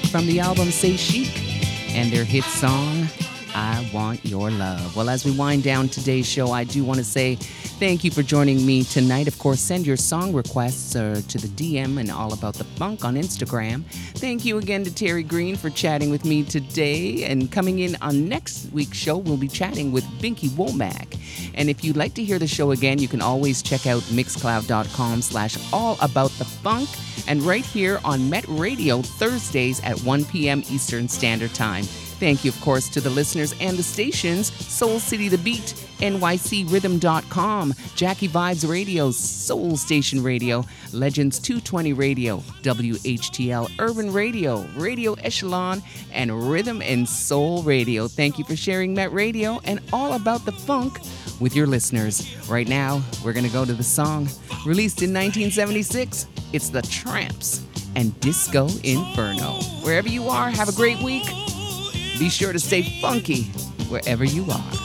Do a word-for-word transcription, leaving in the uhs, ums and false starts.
from the album Say Chic and their hit song, I Want Your Love. Well, as we wind down today's show, I do want to say thank you for joining me tonight. Of course, send your song requests uh, to the D M and All About the Funk on Instagram. Thank you again to Terry Green for chatting with me today. And coming in on next week's show, we'll be chatting with Binky Womack. And if you'd like to hear the show again, you can always check out mixcloud.com slash all about the funk. And right here on Met Radio, Thursdays at one p.m. Eastern Standard Time. Thank you, of course, to the listeners and the stations, Soul City The Beat, N Y C Rhythm dot com, Jackie Vibes Radio, Soul Station Radio, Legends two twenty Radio, W H T L Urban Radio, Radio Echelon, and Rhythm and Soul Radio. Thank you for sharing Met Radio and All About the Funk with your listeners. Right now, we're going to go to the song released in nineteen seventy-six. It's The Tramps and Disco Inferno. Wherever you are, have a great week. Be sure to stay funky wherever you are.